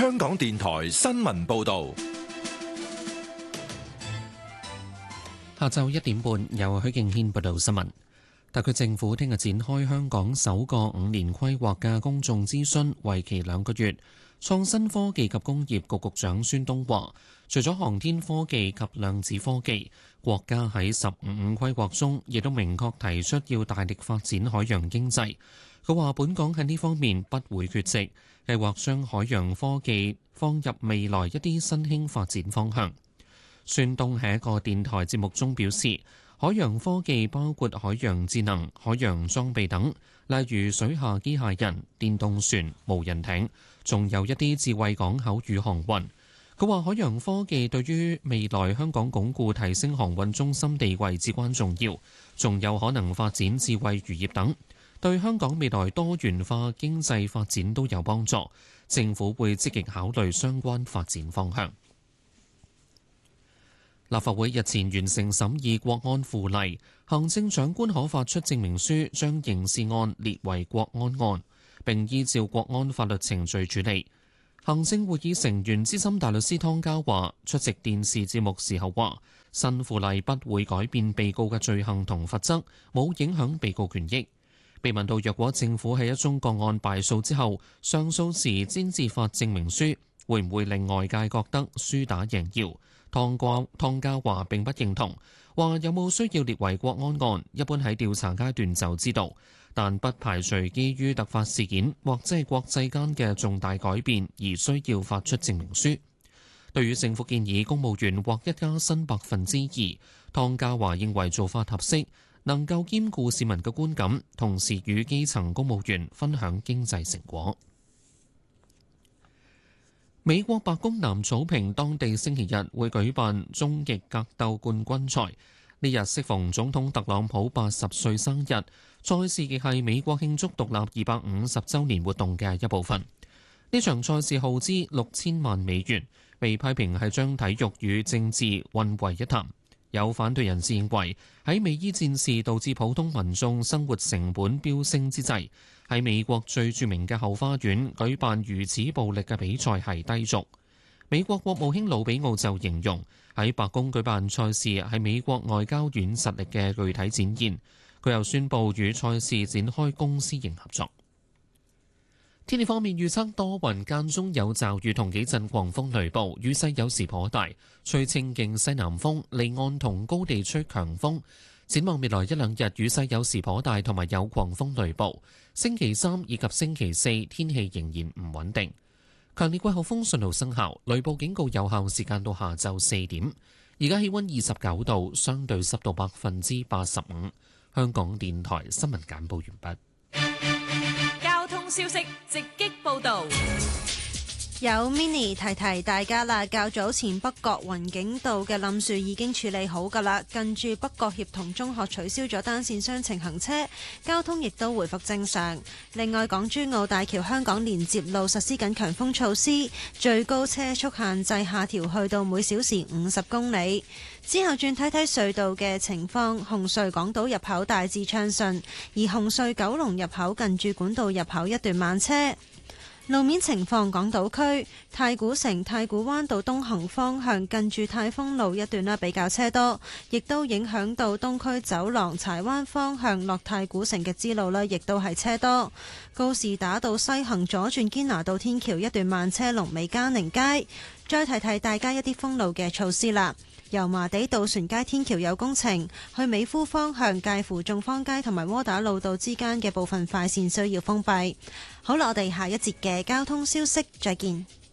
香港電台新聞報道。 下晝1點半，由許敬軒報道新聞。特區政府聽日展開香港首個5年規劃嘅公眾諮詢，為期2個月。創新科技及工業局局長孫東話，除咗航天科技及量子科技，國家喺15規劃中亦都明確提出要大力發展海洋經濟。佢話本港喺呢方面不會缺席，計劃將海洋科技放入未來一啲新興發展方向。孫東喺一個電台節目中表示，海洋科技包括海洋智能、海洋裝備等，例如水下機械人、電動船、無人艇，仲有一啲智慧港口與航運。佢話海洋科技對於未來香港鞏固提升航運中心地位至關重要，仲有可能發展智慧漁業等，對香港未來多元化經濟發展都有幫助。政府會積極考慮相關發展方向。立法會日前完成審議國安附例，行政長官可發出證明書，將刑事案列為國安案，並依照國安法律程序處理。行政會議成員資深大律師湯家驊出席電視節目時候話，新附例不會改變被告嘅罪行同罰則，冇影響被告權益。被問到若果政府喺一宗個案敗訴之後，上訴時先至發證明書，會唔會令外界覺得輸打贏要？湯家驊並不認同，話有冇需要列為國安案，一般喺調查階段就知道，但不排除基於突發事件或者係國際間嘅重大改變而需要發出證明書。對於政府建議公務員獲一加薪2%，湯家驊認為做法合適，能夠兼顧市民嘅觀感，同時與基層公務員分享經濟成果。美國白宮男草坪當地星期日會舉辦終極格鬥冠軍賽，呢日適逢總統特朗普80歲生日，賽事亦係美國慶祝獨立250週年活動嘅一部分。呢場賽事耗資6000萬美元，被批評係將體育與政治混為一談。有反對人士認為，喺美伊戰事導致普通民眾生活成本飆升之際，喺美國最著名嘅後花園舉辦如此暴力嘅比賽係低俗。美國國務卿魯比奧就形容喺白宮舉辦賽事係美國外交軟實力嘅具體展現。佢又宣布與賽事展開公私營合作。天氣方面預測多雲間中有驟雨同幾陣狂風雷暴，雨勢有時頗大，吹清勁西南風，離岸同高地吹強風。展望未來一兩日雨勢有時頗大，同埋有狂風雷暴。星期三以及星期四天氣仍然唔穩定。強烈季候風信號生效，雷暴警告有效時間到下晝4點。而家氣溫29度，相對濕度85%。香港電台新聞簡報完畢。 交通消息直擊報道。 有 mini 提提大家啦，較早前北角雲景道嘅冧樹已經處理好㗎啦，近住北角協同中學取消咗單線雙程行車，交通亦都回復正常。另外，港珠澳大橋香港連接路實施緊強風措施，最高車速限制下調去到每小時50公里。之後轉睇睇隧道嘅情況，紅隧港島入口大致暢順，而紅隧九龍入口近住管道入口一段慢車。路面情況，港島區太古城太古灣道東行方向近住太豐路一段比較車多，亦都影響到東區走廊柴灣方向落太古城嘅支路亦都係車多。告士打道西行左轉堅拿道天橋一段慢車龍尾嘉寧街。再提提大家一啲封路嘅措施啦。油麻地渡船街天橋有工程，去美孚方向介乎眾坊街同埋窩打老道之間嘅部分快線需要封閉。好啦，我哋下一節嘅交通消息再見。